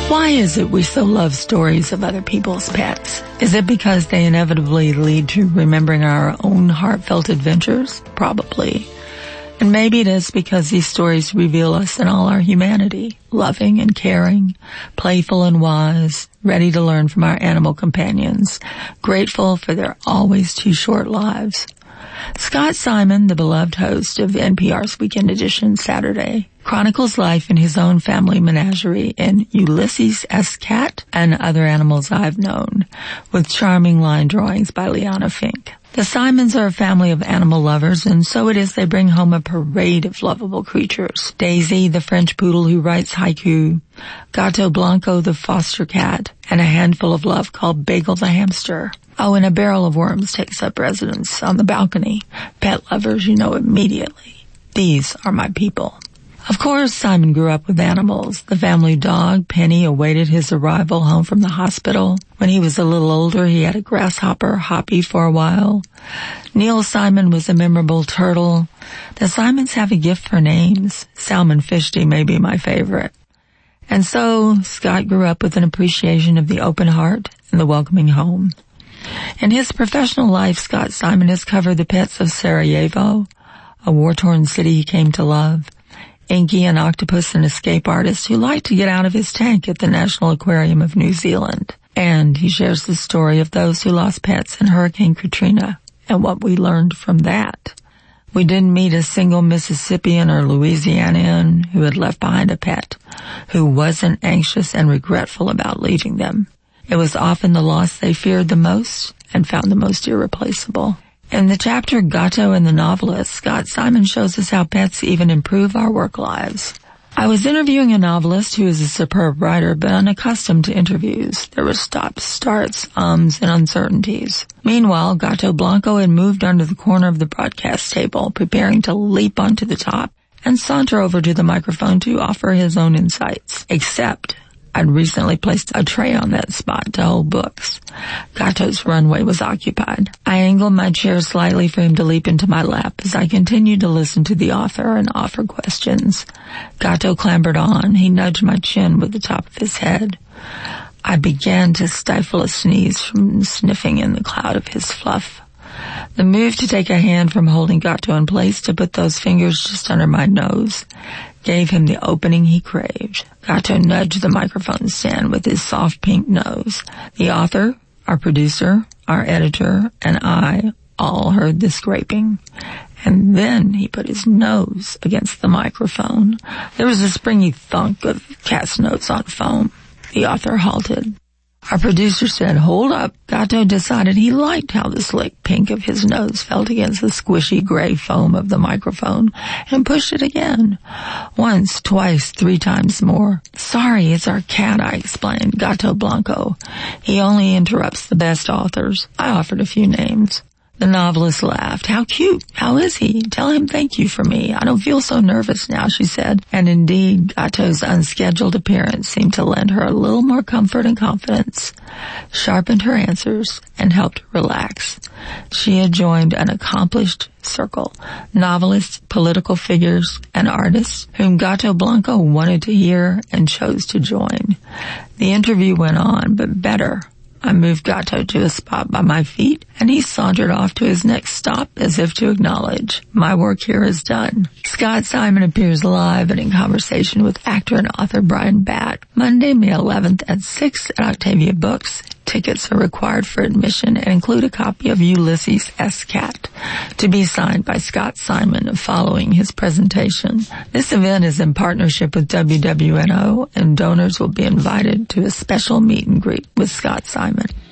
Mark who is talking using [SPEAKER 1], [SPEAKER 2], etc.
[SPEAKER 1] Why is it we so love stories of other people's pets? Is it because they inevitably lead to remembering our own heartfelt adventures? Probably. And maybe it is because these stories reveal us in all our humanity, loving and caring, playful and wise, ready to learn from our animal companions, grateful for their always too short lives. Scott Simon, the beloved host of NPR's Weekend Edition Saturday, chronicles life in his own family menagerie in Ulysses S. Cat and Other Animals I've Known, with charming line drawings by Liana Fink. The Simons are a family of animal lovers, and so it is they bring home a parade of lovable creatures. Daisy, the French poodle who writes haiku, Gato Blanco, the foster cat, and a handful of love called Bagel the hamster. Oh, and a barrel of worms takes up residence on the balcony. Pet lovers, you know immediately. These are my people. Of course, Simon grew up with animals. The family dog, Penny, awaited his arrival home from the hospital. When he was a little older, he had a grasshopper, Hoppy, for a while. Neil Simon was a memorable turtle. The Simons have a gift for names. Salmon Fishty may be my favorite. And so, Scott grew up with an appreciation of the open heart and the welcoming home. In his professional life, Scott Simon has covered the pets of Sarajevo, a war-torn city he came to love, Inky, an octopus and escape artist who liked to get out of his tank at the National Aquarium of New Zealand. And he shares the story of those who lost pets in Hurricane Katrina and what we learned from that. We didn't meet a single Mississippian or Louisianian who had left behind a pet, who wasn't anxious and regretful about leaving them. It was often the loss they feared the most and found the most irreplaceable. In the chapter Gato and the Novelist, Scott Simon shows us how pets even improve our work lives. I was interviewing a novelist who is a superb writer but unaccustomed to interviews. There were stops, starts, ums, and uncertainties. Meanwhile, Gato Blanco had moved under the corner of the broadcast table, preparing to leap onto the top and saunter over to the microphone to offer his own insights. Except I'd recently placed a tray on that spot to hold books. Gato's runway was occupied. I angled my chair slightly for him to leap into my lap as I continued to listen to the author and offer questions. Gato clambered on. He nudged my chin with the top of his head. I began to stifle a sneeze from sniffing in the cloud of his fluff. The move to take a hand from holding Gato in place to put those fingers just under my nose gave him the opening he craved. Gato nudged the microphone stand with his soft pink nose. The author, our producer, our editor, and I all heard the scraping. And then he put his nose against the microphone. There was a springy thunk of cat's notes on foam. The author halted. Our producer said, "Hold up." Gato decided he liked how the slick pink of his nose felt against the squishy gray foam of the microphone and pushed it again. Once, twice, 3 times more. "Sorry, it's our cat," I explained. "Gato Blanco. He only interrupts the best authors." I offered a few names. The novelist laughed. "How cute. How is he? Tell him thank you for me. I don't feel so nervous now," she said. And indeed, Gato's unscheduled appearance seemed to lend her a little more comfort and confidence, sharpened her answers, and helped her relax. She had joined an accomplished circle, novelists, political figures, and artists whom Gato Blanco wanted to hear and chose to join. The interview went on, but better. I moved Gato to a spot by my feet, and he sauntered off to his next stop as if to acknowledge, my work here is done. Scott Simon appears live and in conversation with actor and author Brian Batt, Monday, May 11th at 6 at Octavia Books. Tickets are required for admission and include a copy of Ulysses S. Cat, to be signed by Scott Simon following his presentation. This event is in partnership with WWNO, and donors will be invited to a special meet and greet with Scott Simon.